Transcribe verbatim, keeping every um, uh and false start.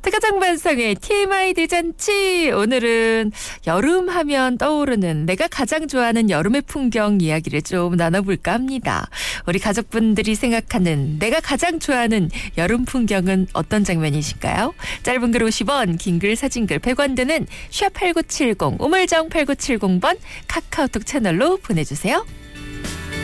특가장반성의 티엠아이 대잔치. 오늘은 여름 하면 떠오르는 내가 가장 좋아하는 여름의 풍경 이야기를 좀 나눠볼까 합니다. 우리 가족분들이 생각하는 내가 가장 좋아하는 여름 풍경은 어떤 장면이실까요? 짧은 글 오십 원, 긴 글 사진 글 백 원 드는 샵 팔구칠공 우물정 팔구칠공 번 카카오톡 채널로 보내주세요.